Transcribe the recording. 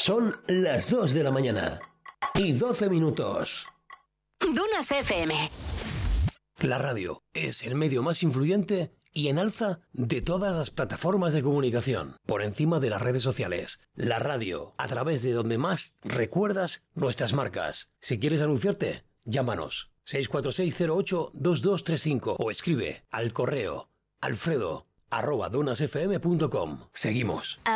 Son las 2 de la mañana y 12 minutos. Dunas FM. La radio es el medio más influyente y en alza de todas las plataformas de comunicación, por encima de las redes sociales. La radio, a través de donde más recuerdas nuestras marcas. Si quieres anunciarte, llámanos 646082235 o escribe al correo alfredo@donasfm.com. Seguimos.